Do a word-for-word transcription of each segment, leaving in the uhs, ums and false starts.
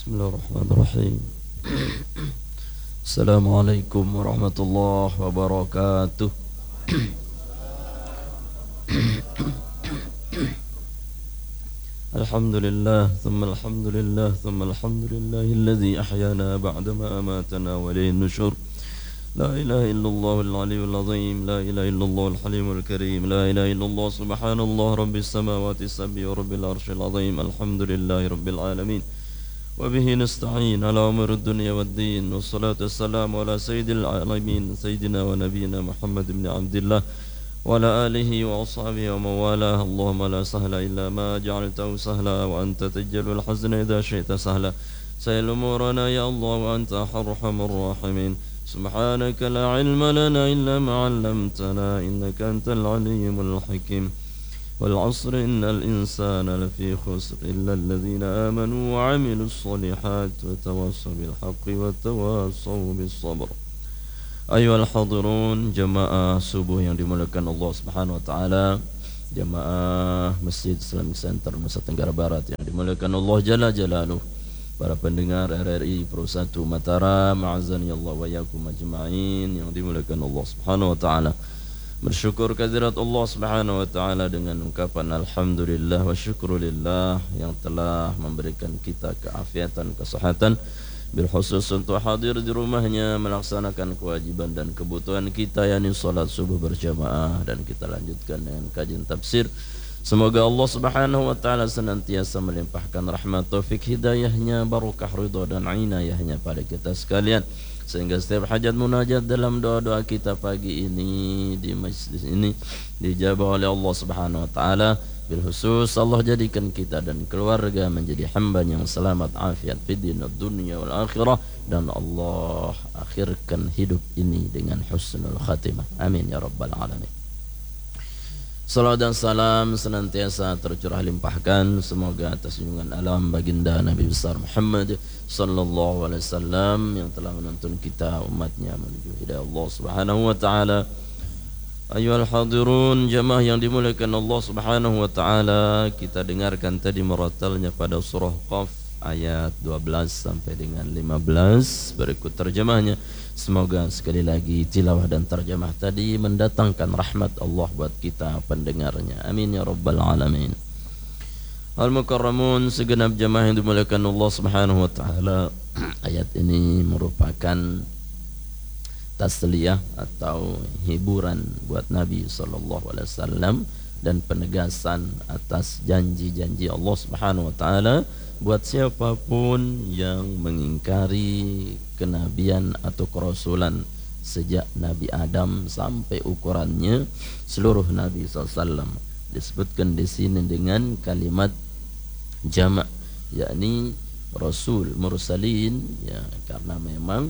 Bismillahirrahmanirrahim. Assalamualaikum warahmatullahi wabarakatuh. Alhamdulillah, thumma alhamdulillah, thumma alhamdulillah alladhi ahyana ba'dama amatana wa ilayhin nusyur. La ilaha illallah al-aliyyul azim, la ilaha illallah al-halimul karim, la ilaha illallah subhanallah rabbis samawati sab'i wa rabbil arshil azim. Alhamdulillahi rabbil alamin. وبه نستعين على أمر الدنيا والدين والصلاة والسلام على سيد العالمين سيدنا ونبينا محمد بن عبد الله وعلى آله وأصحابه ومن والاه. اللهم لا سهل إلا ما جعلته سهلا وأنت تجعل الحزن إذا شئت سهلا. سهل أمورنا يا الله وأنت أرحم الراحمين. سبحانك لا علم لنا إلا ما علمتنا إنك أنت العليم الحكيم. والعصر إن الإنسان لفي خسر إلا الذين آمنوا وعملوا الصالحات وتواصوا بالحق وتواصوا بالصبر. Ayuhal hadirun, jamaah subuh yang dimuliakan Allah Subhanahu wa taala, jamaah Masjid Islamic Center Nusa Tenggara Barat yang dimuliakan Allah Jalla Jalaluh, para pendengar R R I Pro satu Mataram, a'azzani Allah wa iyyakum ajma'in yang dimuliakan Allah Subhanahu wa taala. Bersyukur kehadirat Allah Subhanahu wa taala dengan ungkapan alhamdulillah wa syukrulillah yang telah memberikan kita keafiatan, kesehatan, bil khusus untuk hadir di rumahnya melaksanakan kewajiban dan kebutuhan kita, yakni salat subuh berjamaah, dan kita lanjutkan dengan kajian tafsir. Semoga Allah Subhanahu wa taala senantiasa melimpahkan rahmat, taufik, hidayahnya, barakah, ridha dan inayahnya pada kita sekalian, sehingga setiap hajat munajat dalam doa-doa kita pagi ini di majlis ini dijabah oleh Allah Subhanahu wa taala. Bil khusus Allah jadikan kita dan keluarga menjadi hamba yang selamat afiat fid dunya wal akhirah, dan Allah akhirkan hidup ini dengan husnul khatimah. Amin ya rabbal alamin. Salawat dan salam senantiasa tercurah limpahkan semoga atas junjungan alam baginda Nabi besar Muhammad sallallahu alaihi wasallam yang telah menuntun kita umatnya menuju hidayah Allah Subhanahu wa taala. Ayuhal hadirun, jamaah yang dimuliakan Allah Subhanahu wa taala, kita dengarkan tadi meratalnya pada surah Qaf ayat dua belas sampai dengan lima belas. Berikut terjemahnya. Semoga sekali lagi tilawah dan terjemah tadi mendatangkan rahmat Allah buat kita pendengarnya. Amin ya rabbal alamin. Al-Mukarramun, segenap jamaah yang dimuliakan Allah Subhanahu wa taala, ayat ini merupakan tasliyah atau hiburan buat Nabi sallallahu alaihi wasallam dan penegasan atas janji-janji Allah Subhanahu wa taala buat siapapun yang mengingkari kenabian atau kerasulan sejak Nabi Adam sampai ukurannya seluruh Nabi sallallahu alaihi wasallam. Disebutkan di sini dengan kalimat jamak, yakni rasul, mursalin, ya, karena memang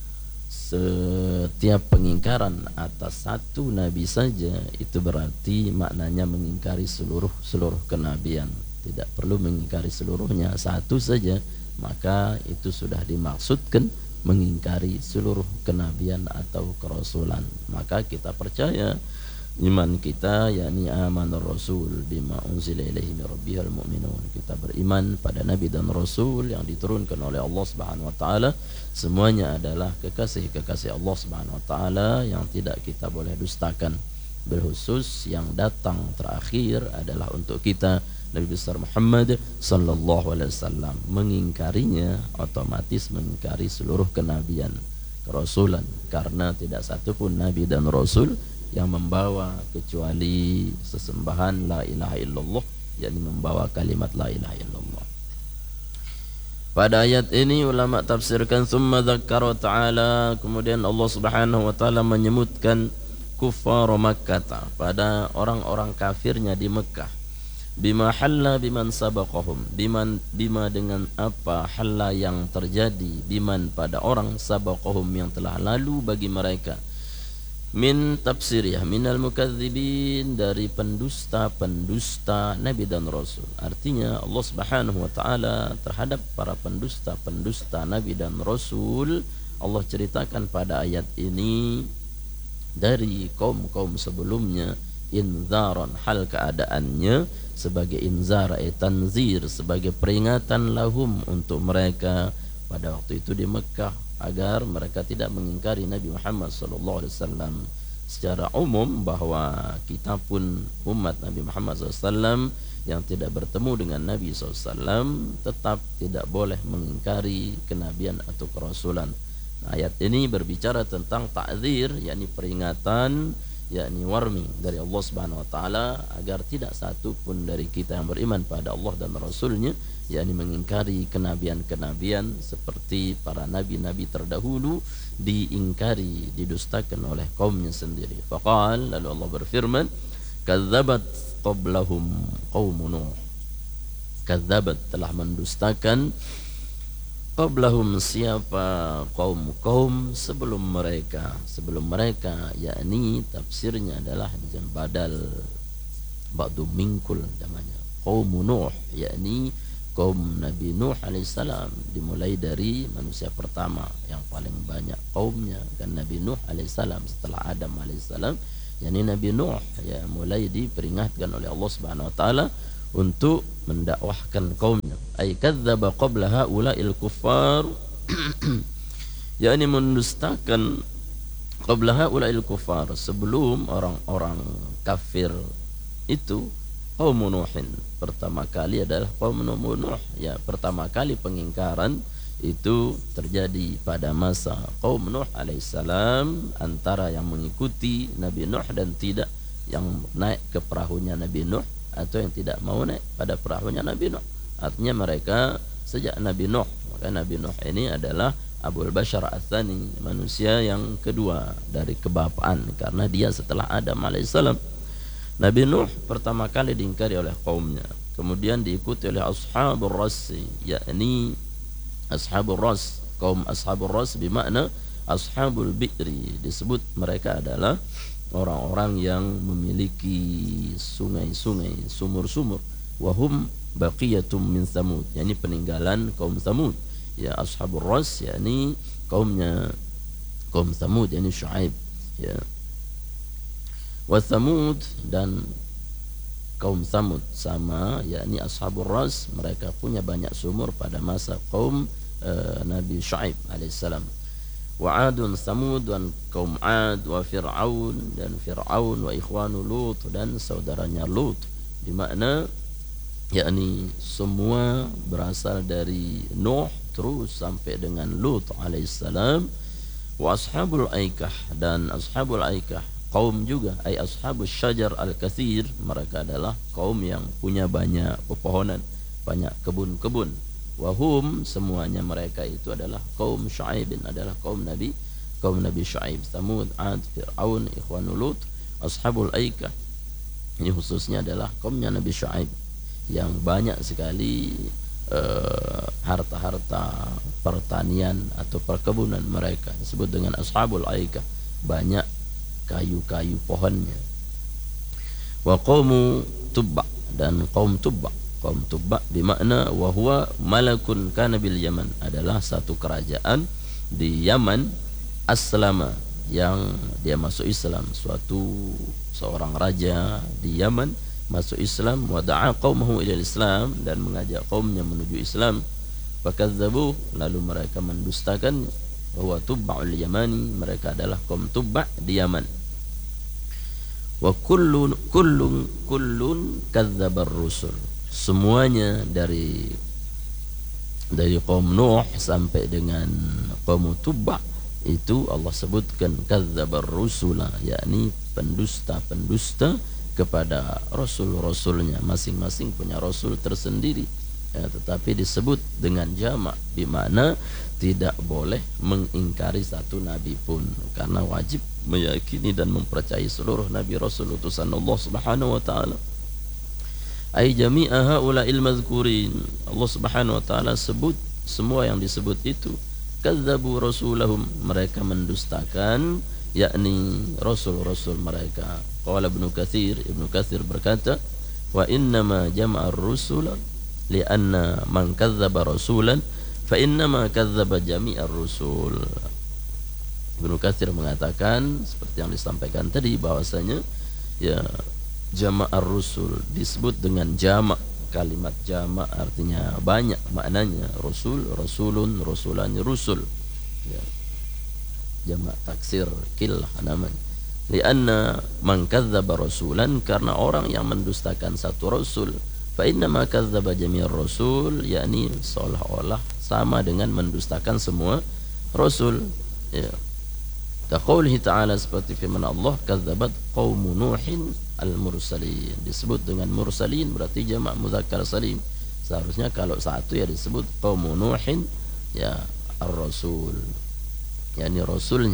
setiap pengingkaran atas satu nabi saja itu berarti maknanya mengingkari seluruh seluruh kenabian. Tidak perlu mengingkari seluruhnya, satu saja maka itu sudah dimaksudkan mengingkari seluruh kenabian atau kerasulan. Maka kita percaya iman kita, yakni amanar rasul bima unzila ilaihi min rabbihal mu'minun. Kita beriman pada nabi dan rasul yang diturunkan oleh Allah Subhanahu wa taala, semuanya adalah kekasih-kekasih Allah Subhanahu wa taala yang tidak kita boleh dustakan. Berkhusus yang datang terakhir adalah untuk kita Nabi besar Muhammad sallallahu alaihi wasallam. Mengingkarinya otomatis mengingkari seluruh kenabian, kerasulan, karena tidak satu pun nabi dan rasul yang membawa kecuali sesembahan la ilaha illallah, yakni membawa kalimat la ilaha illallah. Pada ayat ini ulama tafsirkan summa dzakara ta'ala, kemudian Allah Subhanahu wa taala menyebutkan kuffar Makkah, pada orang-orang kafirnya di Mekah, bima halla biman sabaqahum, biman bima dengan apa halla yang terjadi, biman pada orang sabaqahum yang telah lalu bagi mereka, min tafsiriyah minal mukadzibin, dari pendusta-pendusta nabi dan rasul. Artinya Allah Subhanahu wa taala terhadap para pendusta-pendusta nabi dan rasul, Allah ceritakan pada ayat ini dari kaum-kaum sebelumnya inzaran, hal keadaannya sebagai inzar, ay tanzir, sebagai peringatan lahum untuk mereka pada waktu itu di Mekah, agar mereka tidak mengingkari Nabi Muhammad sallallahu alaihi wasallam. Secara umum bahwa kita pun umat Nabi Muhammad sallallahu alaihi wasallam yang tidak bertemu dengan Nabi sallallahu alaihi wasallam tetap tidak boleh mengingkari kenabian atau kerasulan. Nah, ayat ini berbicara tentang ta'zir, yakni peringatan, yakni warning dari Allah Subhanahu wa taala agar tidak satu pun dari kita yang beriman pada Allah dan Rasulnya yakni mengingkari kenabian-kenabian seperti para nabi-nabi terdahulu diingkari, didustakan oleh kaumnya sendiri. Faqal, lalu Allah berfirman, kadzabat qablahum qaum Nuh. Kadzabat, telah mendustakan, qablahum, siapa, kaum-kaum sebelum mereka, sebelum mereka, yakni tafsirnya adalah jam badal ba'du minkul namanya, qaum Nuh, yakni kaum Nabi Nuh alaihissalam, dimulai dari manusia pertama yang paling banyak kaumnya kan Nabi Nuh alaihissalam, setelah Adam alaihissalam, yakni Nabi Nuh ya mulai diperingatkan oleh Allah Subhanahu wa taala untuk mendakwahkan kaumnya. Ay kadzdzaba qabla haula'il kuffar, yakni mendustakan qabla haula'il kuffar, sebelum orang-orang kafir itu, kaum Nuhin, pertama kali adalah kaum Nuh. Ya, pertama kali pengingkaran itu terjadi pada masa kaum Nuh alaihissalam, antara yang mengikuti Nabi Nuh dan tidak, yang naik ke perahunya Nabi Nuh atau yang tidak mau naik pada perahunya Nabi Nuh. Artinya mereka sejak Nabi Nuh, maka Nabi Nuh ini adalah Abul Bashar Ats-Tsani, manusia yang kedua dari kebapaan, karena dia setelah Adam alaihissalam. Nabi Nuh pertama kali diingkari oleh kaumnya, kemudian diikuti oleh Ashabul Ras, yakni Ashabul Ras, kaum Ashabul Ras bermakna Ashabul Bi'ri, disebut mereka adalah orang-orang yang memiliki sungai-sungai, sumur-sumur. Wahum baqiyatum min Tsamud, yakni peninggalan kaum Tsamud. Ya, Ashabul Ras yakni kaumnya kaum Tsamud, yakni Syuaib. Ya, wa Tsamud dan kaum Tsamud sama, yakni Ashabul Ras, mereka punya banyak sumur pada masa kaum uh, Nabi Syuaib alaihissalam. Wa Adun Tsamud, dan kaum Ad, wa Fir'aun, dan Fir'aun, wa ikhwanu Lut, dan saudaranya Lut, di makna yakni semua berasal dari Nuh terus sampai dengan Lut alaihissalam. Wa ashabul aikah, dan ashabul aikah kaum juga, ay ashabus syajar al-katsir, mereka adalah kaum yang punya banyak pepohonan, banyak kebun-kebun. Wahum, semuanya mereka itu adalah kaum Syuaibin, adalah kaum Nabi kaum Nabi Syuaib. Tsamud, Ad, Fir'aun, ikhwanul Lut, ashabul aikah, ini khususnya adalah kaumnya Nabi Syuaib yang banyak sekali uh, harta-harta pertanian atau perkebunan mereka, disebut dengan ashabul aikah, banyak kayu-kayu pohonnya. Wa qaumu Tubba, dan kaum Tubba, kaum Tubba bermakna wa huwa malakun kana bil Yaman, adalah satu kerajaan di Yaman, aslama, yang dia masuk Islam, suatu seorang raja di Yaman masuk Islam, wa da'a qaumahu ila Islam, dan mengajak kaumnya menuju Islam. Fakadzabu, lalu mereka mendustakan, bahwa Tubba'ul Yamani, mereka adalah kaum Tubba di Yaman. Wa kullun kullun kullun kadzabar rusul, semuanya dari dari kaum Nuh sampai dengan kaum Tubba itu Allah sebutkan kadzabar rusula, yakni pendusta-pendusta kepada rasul-rasulnya, masing-masing punya rasul tersendiri, ya, tetapi disebut dengan jamak, di mana tidak boleh mengingkari satu nabi pun, karena wajib meyakini dan mempercayai seluruh nabi rasul utusan Allah Subhanahu wa taala. Ai jami'a haula'il mazkurin, Allah Subhanahu wa taala sebut semua yang disebut itu. Kadzabu rasulahum, mereka mendustakan yakni rasul-rasul mereka. Qala Ibnu Katsir, Ibnu Katsir berkata, wa innama jama'ar rusula li'anna man kadzdzaba rasulan fa innama kadzdzaba jami'ar rusul. Ibnu Katsir mengatakan seperti yang disampaikan tadi, bahwasanya ya jama'ar rusul disebut dengan jama'. Kalimat jama' artinya banyak maknanya. Rasul, rasulun, rasulan, rusul. Ya. Jama' taksir killah namanya. Lianna man kadzdzaba rasulan, karena orang yang mendustakan satu rasul, fa inna ma kadzdzaba jami'ar rasul, yakni seolah-olah sama dengan mendustakan semua rasul. Ya. Kaqaulihi ta'ala, seperti firman Allah, kadzabat qaumu nuhin al-mursalin. Disebut dengan mursalin berarti jamak muzakkar salim. Seharusnya kalau satu ya disebut qaumu nuhin ya ar-rasul, yakni rasulnya.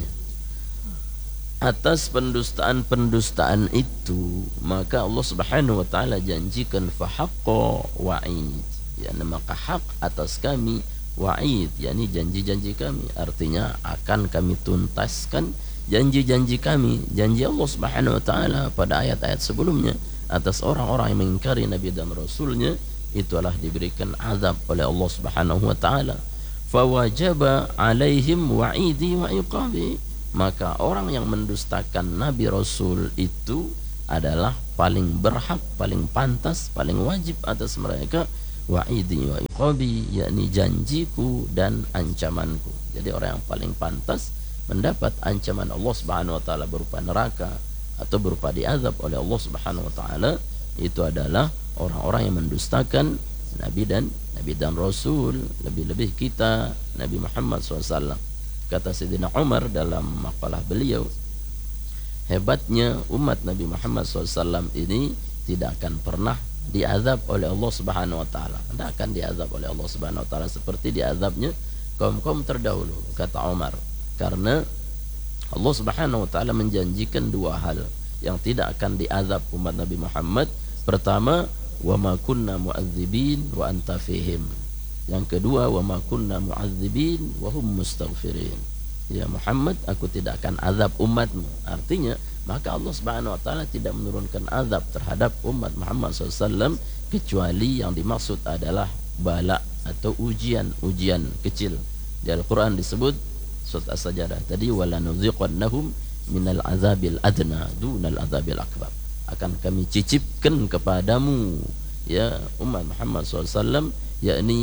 Atas pendustaan-pendustaan itu maka Allah Subhanahu wa taala janjikan fahaqqa wa'id, ya maka hak atas kami wa'id, yakni janji-janji kami, artinya akan kami tuntaskan janji-janji kami, janji Allah Subhanahu wa taala pada ayat-ayat sebelumnya atas orang-orang yang mengingkari nabi dan rasulnya, itulah diberikan azab oleh Allah Subhanahu wa taala. Fawajaba alaihim wa'idi wa iqabi, maka orang yang mendustakan nabi rasul itu adalah paling berhak, paling pantas, paling wajib atas mereka wa'idi wa iqabi, yakni janjiku dan ancamanku. Jadi orang yang paling pantas mendapat ancaman Allah Subhanahu wa taala berupa neraka atau berupa diazab oleh Allah Subhanahu wa taala itu adalah orang-orang yang mendustakan nabi dan nabi dan rasul, lebih-lebih kita Nabi Muhammad shallallahu alaihi wasallam. Kata Sayyidina Umar dalam makalah beliau, hebatnya umat Nabi Muhammad shallallahu alaihi wasallam ini tidak akan pernah diazab oleh Allah Subhanahu wa taala. Tidak akan diazab oleh Allah Subhanahu wa taala seperti diazabnya kaum-kaum terdahulu, kata Umar. Karena Allah Subhanahu wa taala menjanjikan dua hal yang tidak akan diazab umat Nabi Muhammad. Pertama, wa ma kunna mu'adzibin wa anta fihim. Yang kedua, wa ma kunna mu'adzibin wa hum mustaghfirin. Ya Muhammad, aku tidak akan azab umatmu. Artinya, maka Allah Subhanahu wa taala tidak menurunkan azab terhadap umat Muhammad shallallahu alaihi wasallam kecuali yang dimaksud adalah bala atau ujian-ujian kecil. Di Al-Qur'an disebut surat As-Sajdah tadi, wala nuziqannahum minal azabil adna dunal azabil akbar. Akan kami cicipkan kepadamu ya umat Muhammad shallallahu alaihi wasallam, yakni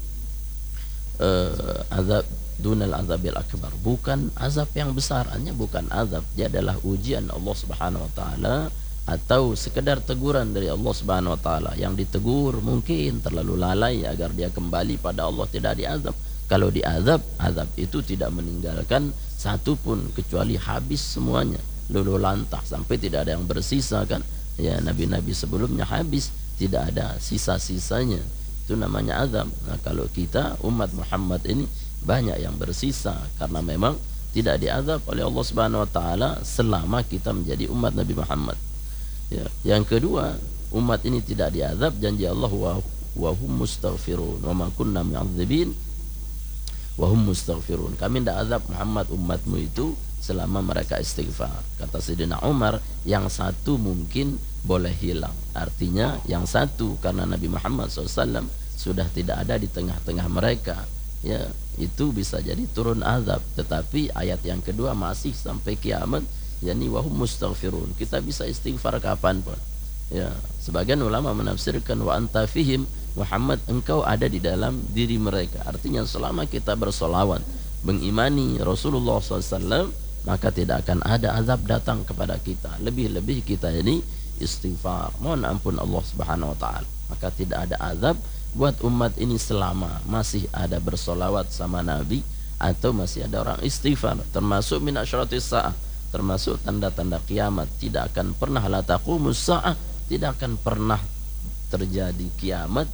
uh, azab dunal azabil akbar, bukan azab yang besar, hanya bukan azab, dia adalah ujian Allah Subhanahu wa taala atau sekedar teguran dari Allah Subhanahu wa taala. Yang ditegur mungkin terlalu lalai agar dia kembali pada Allah, tidak diazab. Kalau diazab, azab itu tidak meninggalkan satu pun kecuali habis semuanya, luluh lantah sampai tidak ada yang bersisa kan. Ya nabi-nabi sebelumnya habis, tidak ada sisa-sisanya. Itu namanya azab. Nah, kalau kita umat Muhammad ini banyak yang bersisa karena memang tidak diazab oleh Allah Subhanahu wa taala selama kita menjadi umat Nabi Muhammad. Ya. Yang kedua, umat ini tidak diazab, janji Allah wa wa hum mustaghfirun wa ma kunna mu'adzibin wa hum mustaghfirun. Kami tidak azab Muhammad umatmu itu selama mereka istighfar. Kata Sayyidina Umar, yang satu mungkin boleh hilang. Artinya yang satu karena Nabi Muhammad shallallahu alaihi wasallam sudah tidak ada di tengah-tengah mereka, ya itu bisa jadi turun azab. Tetapi ayat yang kedua masih sampai kiamat, yakni wa hum mustaghfirun. Kita bisa istighfar kapan pun. Ya, sebagian ulama menafsirkan wa anta fihim, Muhammad engkau ada di dalam diri mereka. Artinya selama kita bersolawat mengimani Rasulullah shallallahu alaihi wasallam, maka tidak akan ada azab datang kepada kita. Lebih-lebih kita ini istighfar, mohon ampun Allah Subhanahu wa taala, maka tidak ada azab buat umat ini selama masih ada bersolawat sama Nabi atau masih ada orang istighfar. Termasuk min asyratis sa'ah, termasuk tanda-tanda kiamat. Tidak akan pernah la taqumus sa'ah, tidak akan pernah terjadi kiamat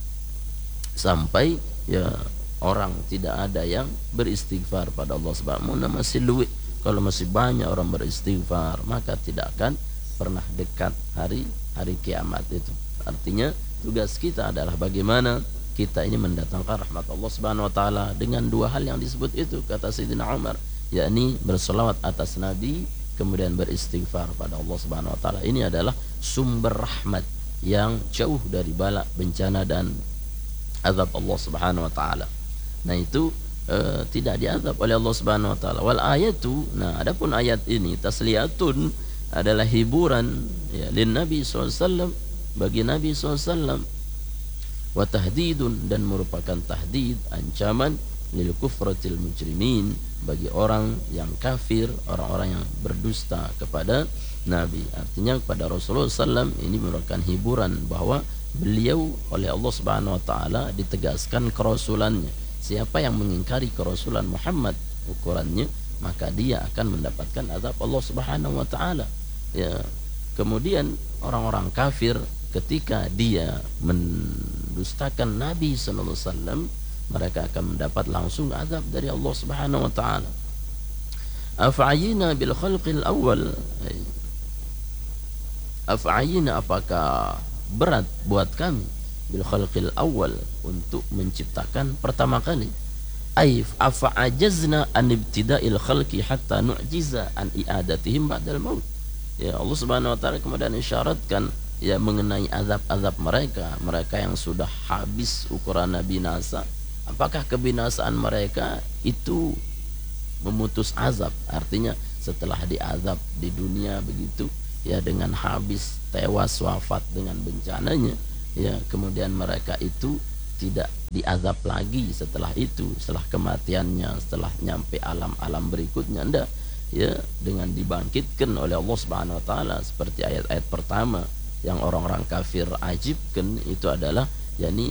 sampai ya orang tidak ada yang beristighfar pada Allah Subhanahu wa taala. Masih luwih, kalau masih banyak orang beristighfar, maka tidak akan pernah dekat hari hari kiamat itu. Artinya tugas kita adalah bagaimana kita ini mendatangkan rahmat Allah Subhanahu wa taala dengan dua hal yang disebut itu, kata Sayyidina Umar, yakni berselawat atas Nabi kemudian beristighfar pada Allah Subhanahu wa taala. Ini adalah sumber rahmat yang jauh dari bala, bencana dan azab Allah Subhanahu wa taala. Nah itu uh, tidak diazab oleh Allah Subhanahu wa taala. Wal ayatu, nah adapun ayat ini tasliyatun adalah hiburan ya lin Nabi sallallahu alaihi wasallam, bagi Nabi sallallahu alaihi wasallam, wa tahdidun, dan merupakan tahdid, ancaman, lil kufratil mujrimin, bagi orang yang kafir, orang-orang yang berdusta kepada Nabi. Artinya kepada Rasulullah sallallahu alaihi wasallam ini merupakan hiburan bahwa beliau oleh Allah Subhanahu wa taala ditegaskan kerasulannya. Siapa yang mengingkari kerasulan Muhammad, ukurannya maka dia akan mendapatkan azab Allah Subhanahu wa taala. Ya. Kemudian orang-orang kafir ketika dia mendustakan Nabi sallallahu alaihi wasallam, mereka akan mendapat langsung azab dari Allah Subhanahu wa taala. Af'ayina bil khalqil awal. Af'ayina, apakah berat buat kami, bil khalqil awal, untuk menciptakan pertama kali. Aif afa'ajazna an ibtida'il khalqi hatta nu'jiza an i'adatihim ba'dal maut. Ya, Allah Subhanahu wa taala kemudian isyaratkan ya mengenai azab-azab mereka, mereka yang sudah habis ukuran binasa. Apakah kebinasaan mereka itu memutus azab? Artinya setelah diazab di dunia begitu ya, dengan habis, tewas, wafat dengan bencananya, ya kemudian mereka itu tidak diazab lagi setelah itu, setelah kematiannya, setelah nyampe alam-alam berikutnya, enggak ya, dengan dibangkitkan oleh Allah Subhanahu wa taala, seperti ayat-ayat pertama yang orang-orang kafir ajibkan itu adalah yakni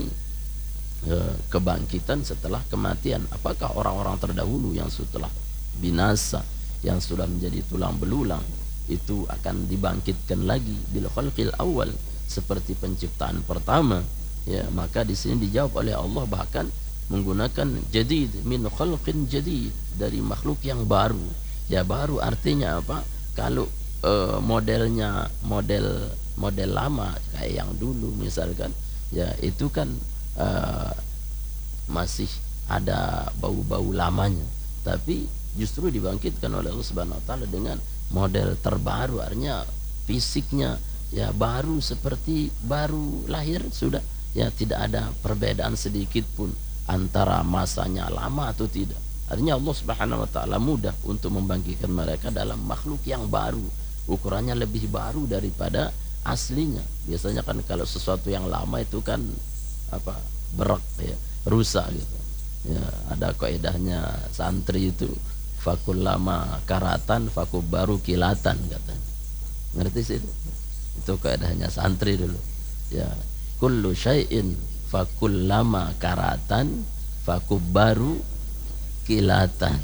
kebangkitan setelah kematian. Apakah orang-orang terdahulu yang setelah binasa, yang sudah menjadi tulang belulang, itu akan dibangkitkan lagi bil khalqil awal, seperti penciptaan pertama? Ya, maka di sini dijawab oleh Allah bahkan menggunakan jadid, min khalqin jadid, dari makhluk yang baru. Ya, baru artinya apa? Kalau uh, modelnya model model lama kayak yang dulu misalkan, ya itu kan uh, masih ada bau-bau lamanya, tapi justru dibangkitkan oleh Allah Subhanahu wa taala dengan model terbaru, artinya fisiknya ya baru, seperti baru lahir sudah, ya tidak ada perbedaan sedikit pun antara masanya lama atau tidak. Artinya Allah Subhanahu wa taala mudah untuk membangkitkan mereka dalam makhluk yang baru, ukurannya lebih baru daripada aslinya. Biasanya kan kalau sesuatu yang lama itu kan apa, berak ya, rusak gitu. Ya, ada kaidahnya santri itu, fakul lama karatan, fakul baru kilatan katanya. Ngerti sih itu? Itu kaidahnya santri dulu. Ya, kullu syai'in fakul lama karatan, fakul baru kilatan.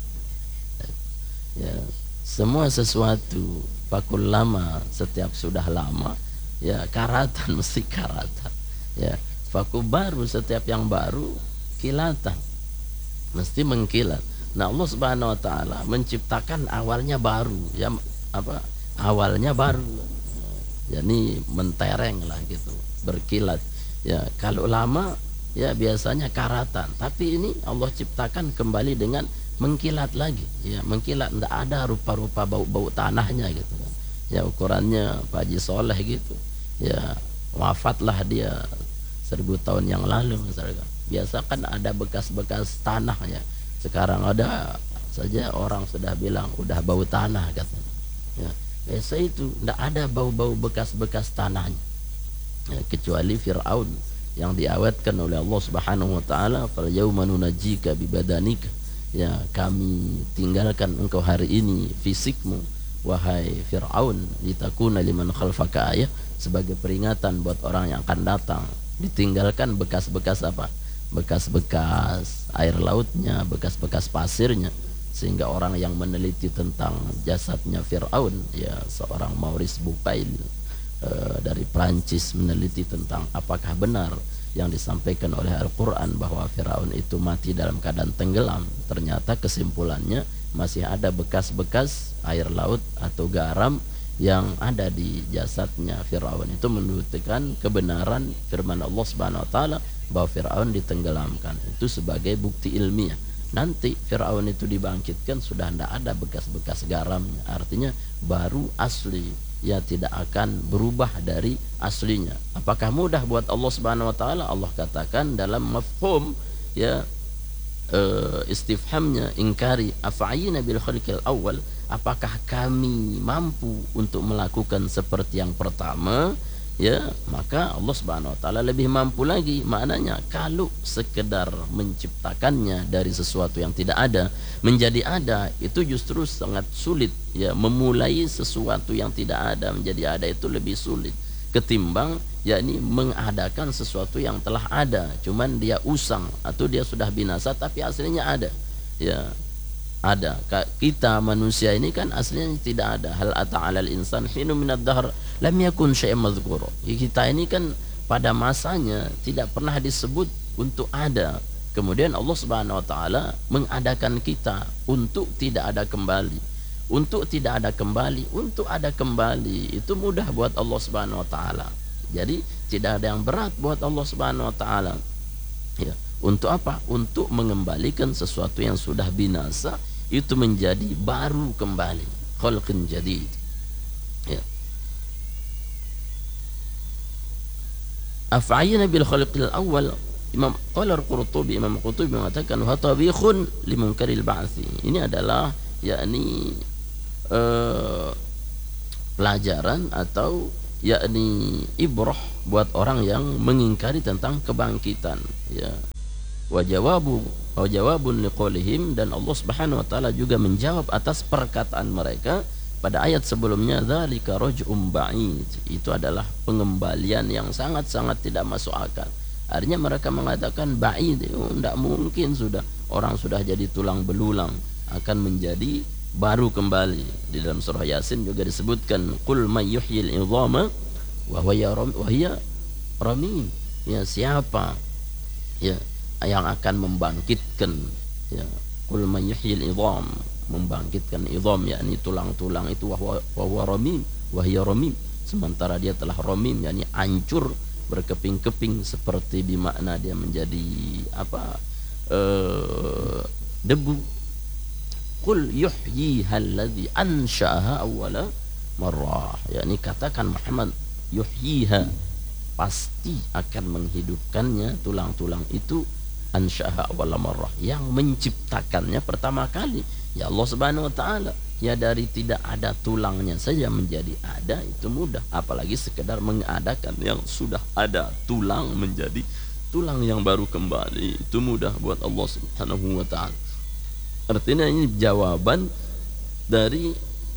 Ya, semua sesuatu fakul lama, setiap sudah lama, ya karatan mesti karatan. Ya, fakul baru, setiap yang baru, kilatan mesti mengkilat. Nah, Allah Subhanahu wa taala menciptakan awalnya baru, ya apa? Awalnya baru. Jadi mentereng lah gitu, berkilat. Ya, kalau lama ya biasanya karatan, tapi ini Allah ciptakan kembali dengan mengkilat lagi, ya mengkilat, tidak ada rupa-rupa bau-bau tanahnya gitu kan. Ya ukurannya Pak Haji Soleh gitu, ya wafatlah dia seribu tahun yang lalu misalkan. Biasa kan ada bekas-bekas tanah ya, sekarang ada saja orang sudah bilang udah bau tanah katanya. Ya, biasa itu tidak ada bau-bau bekas-bekas tanahnya, ya, kecuali Fir'aun yang diawetkan oleh Allah Subhanahu wa taala, fal yauma nunajjika bi badanika, ya kami tinggalkan engkau hari ini fisikmu wahai Fir'aun, litakuna liman khalfaka ayah, sebagai peringatan buat orang yang akan datang. Ditinggalkan bekas-bekas apa? Bekas-bekas air lautnya, bekas-bekas pasirnya, sehingga orang yang meneliti tentang jasadnya Fir'aun, ya seorang Maurice Bucaille dari Prancis, meneliti tentang apakah benar yang disampaikan oleh Al-Quran bahwa Firaun itu mati dalam keadaan tenggelam. Ternyata kesimpulannya masih ada bekas-bekas air laut atau garam yang ada di jasadnya Firaun. Itu menunjukkan kebenaran firman Allah Subhanahu wa taala bahwa Firaun ditenggelamkan. Itu sebagai bukti ilmiah. Nanti Firaun itu dibangkitkan sudah tidak ada bekas-bekas garamnya, artinya baru asli, ya tidak akan berubah dari aslinya. Apakah mudah buat Allah Subhanahu wa taala? Allah katakan dalam mafhum ya uh, istifhamnya ingkari, afa'ayina bil khalqil awal, apakah kami mampu untuk melakukan seperti yang pertama? Ya, maka Allah Subhanahu wa taala lebih mampu lagi. Maknanya kalau sekedar menciptakannya dari sesuatu yang tidak ada menjadi ada, itu justru sangat sulit. Ya, memulai sesuatu yang tidak ada menjadi ada itu lebih sulit ketimbang yakni mengadakan sesuatu yang telah ada, cuman dia usang atau dia sudah binasa tapi aslinya ada. Ya, ada. Kita manusia ini kan aslinya tidak ada. Hal ata 'alal insan hinun minad dahr lam yakun syai'an madhkura. Kita ini kan pada masanya tidak pernah disebut untuk ada. Kemudian Allah Subhanahu wa taala mengadakan kita untuk tidak ada kembali. Untuk tidak ada kembali, untuk ada kembali itu mudah buat Allah Subhanahu wa taala. Jadi tidak ada yang berat buat Allah Subhanahu wa taala. Ya, untuk apa? Untuk mengembalikan sesuatu yang sudah binasa itu menjadi baru kembali, khalqin jadid. Ya. Af'ayna bil khalqil awal. Imam qala al-Qurtubi, Imam Qurtubi mengatakan wa tabikhun limunkaril ba'tsi. Ini adalah yakni uh, pelajaran atau yakni ibrah buat orang yang mengingkari tentang kebangkitan. Ya. Wa jawabu wa jawabun liqaulihim, dan Allah Subhanahu wa taala juga menjawab atas perkataan mereka pada ayat sebelumnya, dzalika raj'um ba'id. Itu adalah pengembalian yang sangat-sangat tidak masuk akal. Artinya mereka mengatakan ba'id, oh, tidak mungkin, sudah orang sudah jadi tulang belulang akan menjadi baru kembali. Di dalam surah Yasin juga disebutkan qul may yuhyil idhama wa huwa ramim. Ya, siapa ya yang akan membangkitkan, ya, qul may yuhyil idham, membangkitkan idham yakni tulang-tulang itu, wa huwa ramim, wa hiya ramim, sementara dia telah ramim yakni hancur berkeping-keping, seperti bimakna dia menjadi apa uh, debu. Qul yuhyiha alladhi ansha'aha awwala marrah, yakni katakan Muhammad, yuhyiha, pasti akan menghidupkannya tulang-tulang itu, ansha'aha awwala marrah, yang menciptakannya pertama kali, ya Allah Subhanahu wa taala. Ya, dari tidak ada tulangnya saja menjadi ada itu mudah, apalagi sekedar mengadakan yang sudah ada tulang menjadi tulang yang baru kembali, itu mudah buat Allah Subhanahu wa taala. Artinya ini jawaban dari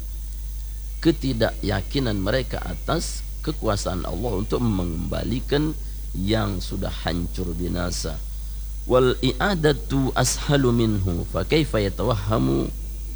ketidakyakinan mereka atas kekuasaan Allah untuk mengembalikan yang sudah hancur binasa. Wal i'adatu ashalu minhu fa kaifa yatawahhamu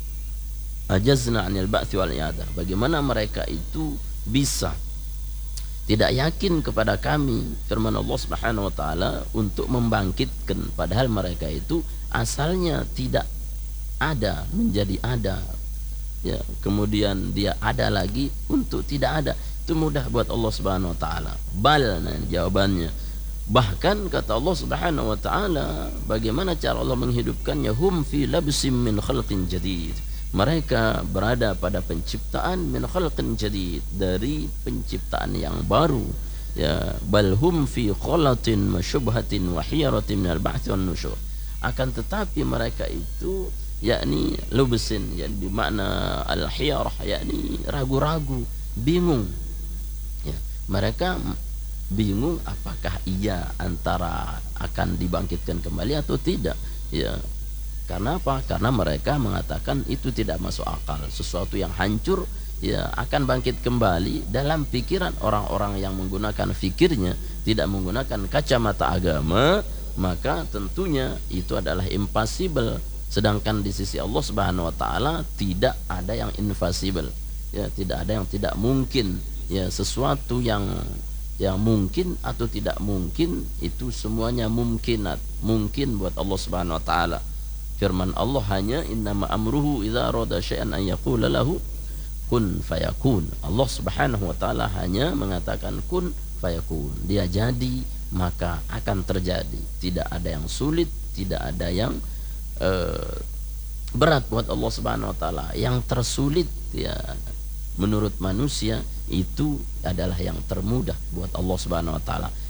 ajazna 'anil ba'ts wal i'adah. Bagaimana mereka itu bisa tidak yakin kepada kami, firman Allah Subhanahu wa taala, untuk membangkitkan, padahal mereka itu asalnya tidak ada menjadi ada. Ya, kemudian dia ada lagi untuk tidak ada. Itu mudah buat Allah Subhanahu wa taala. Bal, nah, jawabannya. Bahkan kata Allah Subhanahu wa taala, bagaimana cara Allah menghidupkannya? Hum fi labsim min khalqin jadid. Mereka berada pada penciptaan min khalqin jadid, dari penciptaan yang baru. Ya, bal hum fi khalatin masyubhatin wa hiyaratin minal ba'ts wan nusyur. Akan tetapi mereka itu yakni lubesin, yakni bermakna al-hiyarah, yakni ragu-ragu, bingung. Ya, mereka bingung apakah ia antara akan dibangkitkan kembali atau tidak. Ya, karena apa? Karena mereka mengatakan itu tidak masuk akal, sesuatu yang hancur ya akan bangkit kembali. Dalam pikiran orang-orang yang menggunakan fikirnya, tidak menggunakan kacamata agama, maka tentunya itu adalah impossible. Sedangkan di sisi Allah Subhanahu wa taala tidak ada yang invisible. Ya, tidak ada yang tidak mungkin. Ya, sesuatu yang yang mungkin atau tidak mungkin itu semuanya mungkinat, mungkin buat Allah Subhanahu wa taala. Firman Allah hanya innama amruhu idza arada syai'an an yaqula lahu kun fayakun. Allah Subhanahu wa taala hanya mengatakan kun fayakun. Dia jadi maka akan terjadi. Tidak ada yang sulit, tidak ada yang uh, berat buat Allah Subhanahu wa taala. Yang tersulit ya menurut manusia itu adalah yang termudah buat Allah Subhanahu wa taala.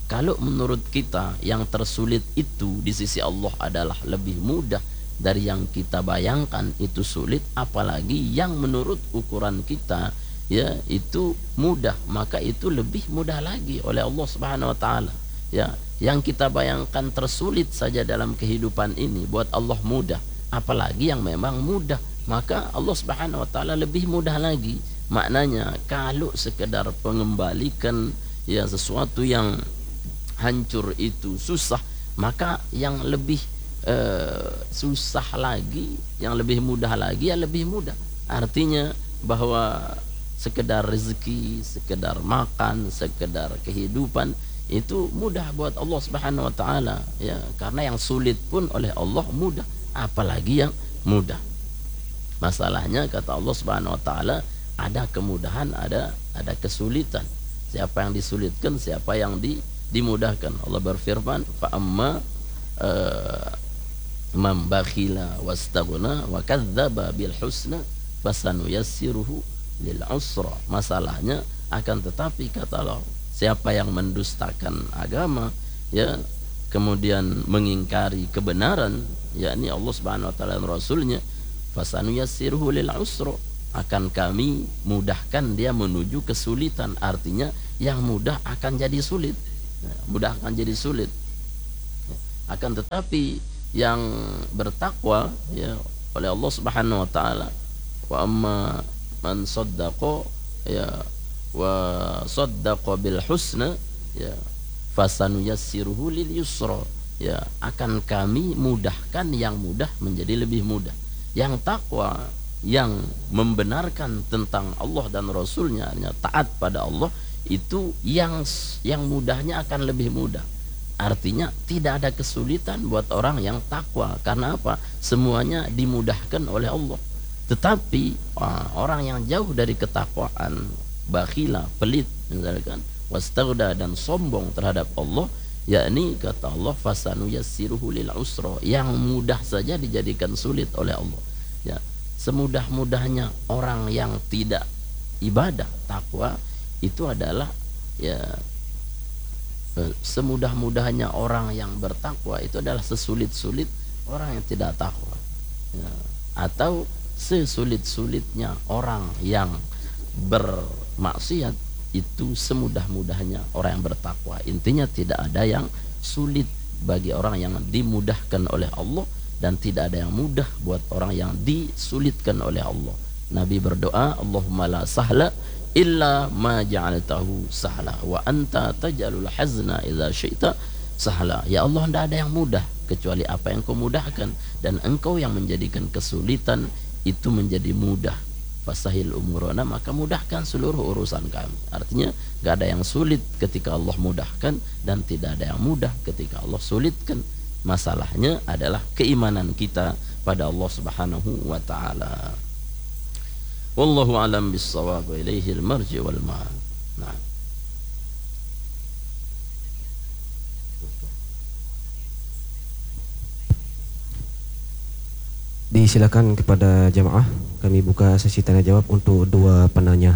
kalau menurut kita yang tersulit itu di sisi Allah adalah lebih mudah dari yang kita bayangkan itu sulit, apalagi yang menurut ukuran kita ya itu mudah, maka itu lebih mudah lagi oleh Allah Subhanahu wa taala. Ya, yang kita bayangkan tersulit saja dalam kehidupan ini buat Allah mudah, apalagi yang memang mudah, maka Allah Subhanahu wa taala lebih mudah lagi. Maknanya kalau sekedar pengembalikan ya sesuatu yang hancur itu susah, maka yang lebih uh, susah lagi, yang lebih mudah lagi ya lebih mudah. Artinya bahwa sekedar rezeki, sekedar makan, sekedar kehidupan itu mudah buat Allah Subhanahu wa taala ya, karena yang sulit pun oleh Allah mudah, apalagi yang mudah. Masalahnya kata Allah Subhanahu wa taala, ada kemudahan, ada ada kesulitan. Siapa yang disulitkan, siapa yang di, dimudahkan. Allah berfirman, fa amma uh, man bakhila wastaghna wa kadzdzaba bil husna fasanuyassiruhu lil usra. Masalahnya akan tetapi kata Allah, siapa yang mendustakan agama ya, kemudian mengingkari kebenaran yakni Allah Subhanahu wa taala dan rasulnya, fasanuyassiruhu lil usra, akan kami mudahkan dia menuju kesulitan. Artinya yang mudah akan jadi sulit, mudah akan jadi sulit. Akan tetapi yang bertakwa ya oleh Allah Subhanahu wa taala, wa amma man saddaqa ya wa saddaqa bil husna ya fasanuyassiruhu lil yusra, ya akan kami mudahkan yang mudah menjadi lebih mudah. Yang takwa, yang membenarkan tentang Allah dan Rasulnya, hanya taat pada Allah, itu yang yang mudahnya akan lebih mudah. Artinya tidak ada kesulitan buat orang yang takwa. Karena apa? Semuanya dimudahkan oleh Allah. Tetapi orang yang jauh dari ketakwaan, bakhila, pelit misalkan, wastaghda, dan sombong terhadap Allah, yakni kata Allah fasanuyassiruhu lil usra, yang mudah saja dijadikan sulit oleh Allah. Ya, semudah-mudahnya orang yang tidak ibadah takwa itu adalah ya, semudah-mudahnya orang yang bertakwa itu adalah sesulit-sulit orang yang tidak takwa ya, atau sesulit-sulitnya orang yang bermaksiat itu semudah-mudahnya orang yang bertakwa. Intinya tidak ada yang sulit bagi orang yang dimudahkan oleh Allah, dan tidak ada yang mudah buat orang yang disulitkan oleh Allah. Nabi berdoa, Allahumma la sahla illa ma ja'altahu sahla wa anta taj'alul hazna idza syi'ta sahla. Ya Allah, tidak ada yang mudah kecuali apa yang kau mudahkan, dan engkau yang menjadikan kesulitan itu menjadi mudah. Fasahil umurana, maka mudahkan seluruh urusan kami. Artinya gak ada yang sulit ketika Allah mudahkan, dan tidak ada yang mudah ketika Allah sulitkan. Masalahnya adalah keimanan kita pada Allah Subhanahu wa taala. Wallahu alam bis-shawab, wa ilaihil marji wal ma'ad. Nah. Disilakan kepada jamaah, kami buka sesi tanya jawab untuk dua penanya.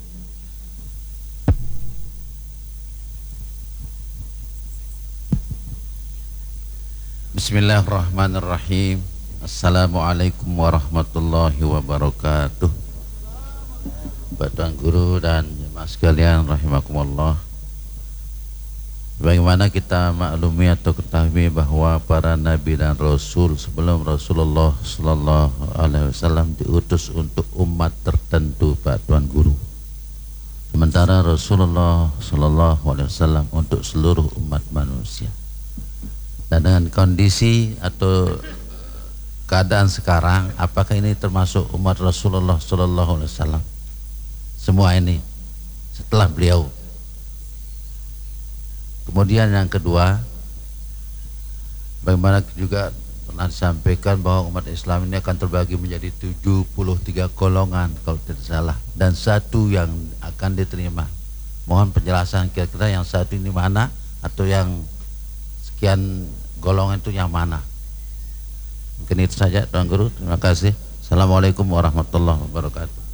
Bismillahirrahmanirrahim. Assalamualaikum warahmatullahi wabarakatuh. Pak Tuan Guru dan jemaah sekalian rahimakumullah. Bagaimana kita maklumi atau ketahui bahwa para nabi dan rasul sebelum Rasulullah sallallahu alaihi wasallam diutus untuk umat tertentu, Pak Tuan Guru. Sementara Rasulullah sallallahu alaihi wasallam untuk seluruh umat manusia. Dan dengan kondisi atau keadaan sekarang, apakah ini termasuk umat Rasulullah sallallahu alaihi wasallam? Semua ini setelah beliau. Kemudian yang kedua, bagaimana juga pernah disampaikan bahwa umat Islam ini akan terbagi menjadi tujuh puluh tiga golongan kalau tidak salah, dan satu yang akan diterima. Mohon penjelasan kira-kira yang satu ini mana, atau yang sekian golongan itu yang mana. Mungkin itu saja Tuan Guru, terima kasih. Assalamualaikum warahmatullahi wabarakatuh.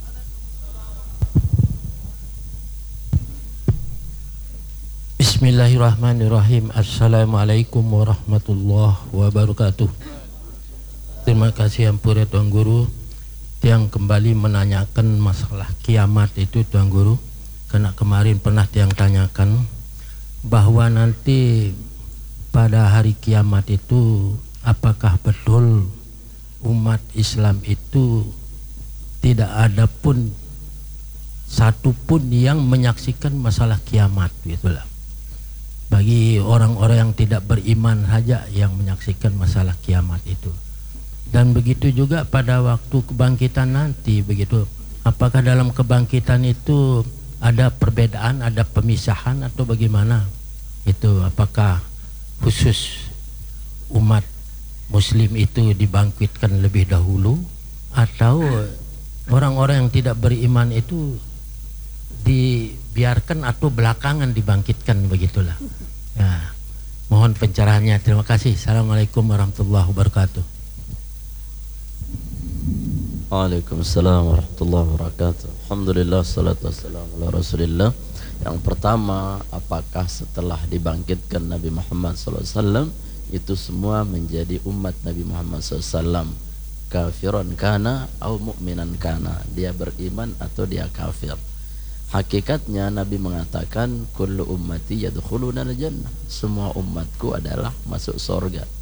Bismillahirrahmanirrahim. Assalamualaikum warahmatullahi wabarakatuh. Terima kasih Ampura Tuan Guru yang kembali menanyakan masalah kiamat itu Tuan Guru. Karena kemarin pernah yang tanyakan bahwa nanti pada hari kiamat itu apakah betul umat Islam itu tidak ada pun satu pun yang menyaksikan masalah kiamat, gitulah. Bagi orang-orang yang tidak beriman saja yang menyaksikan masalah kiamat itu. Dan begitu juga pada waktu kebangkitan nanti, begitu. Apakah dalam kebangkitan itu ada perbedaan, ada pemisahan atau bagaimana? Itu apakah khusus umat Muslim itu dibangkitkan lebih dahulu atau orang-orang yang tidak beriman itu dibiarkan atau belakangan dibangkitkan, begitulah. Ya, mohon pencerahannya. Terima kasih. Assalamualaikum warahmatullahi wabarakatuh. Waalaikumsalam warahmatullahi wabarakatuh. Alhamdulillah, salatu wassalamu ala Rasulillah. Yang pertama, apakah setelah dibangkitkan Nabi Muhammad sallallahu alaihi wasallam itu semua menjadi umat Nabi Muhammad sallallahu alaihi wasallam, kafiran kana atau mukminan kana, dia beriman atau dia kafir? Hakikatnya Nabi mengatakan kullu ummati yadkhuluna al-jannah, semua umatku adalah masuk surga.